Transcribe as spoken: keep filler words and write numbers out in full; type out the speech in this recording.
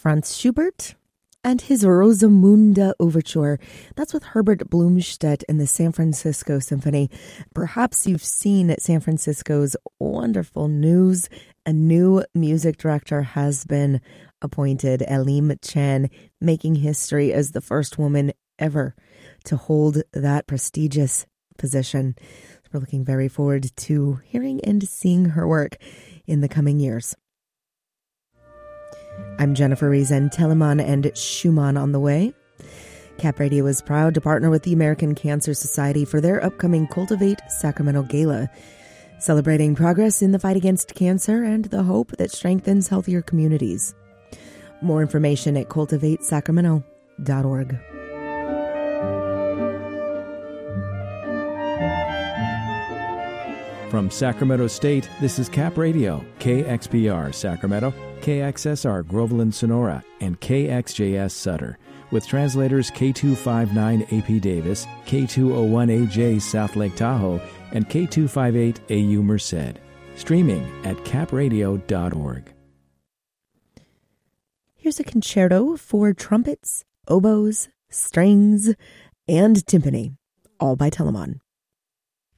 Franz Schubert and his Rosamunde Overture. That's with Herbert Blumstedt and the San Francisco Symphony. Perhaps you've seen San Francisco's wonderful news. A new music director has been appointed, Elim Chan, making history as the first woman ever to hold that prestigious position. We're looking very forward to hearing and seeing her work in the coming years. I'm Jennifer Reason. Telemann and Schumann on the way. Cap Radio is proud to partner with the American Cancer Society for their upcoming Cultivate Sacramento Gala, celebrating progress in the fight against cancer and the hope that strengthens healthier communities. More information at cultivate sacramento dot org. From Sacramento State, this is Cap Radio, K X P R Sacramento, K X S R Groveland Sonora, and K X J S Sutter, with translators K two fifty-nine A P Davis, K two oh one A J South Lake Tahoe, and K two fifty-eight A U Merced. Streaming at cap radio dot org. Here's a concerto for trumpets, oboes, strings, and timpani, all by Telemann.